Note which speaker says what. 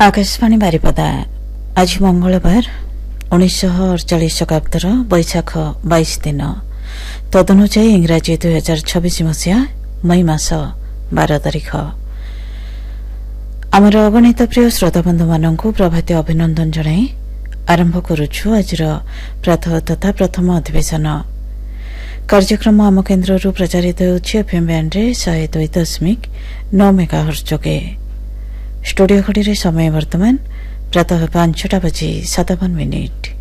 Speaker 1: आकाशवाणी बारिपदा आज मंगलवार 1948 शताब्दीर बैशाख 22 दिन तदनुसार इंग्राजी 2026 मसीहा मई मास 12 तारिख आमर अगणित प्रिय श्रोताबंधु मानू प्रभाती अभिनंदन जनाई आरंभ करुछु आजिर प्रातः तथा प्रथम अधिवेशन कार्यक्रम आम केन्द्र प्रचारित होउछि एफएम बैंड रे 102.9 मेगाहर्ट्ज जोगे स्टूडियो घड़ी समय वर्तमान प्रातः 5:57 मिनिट।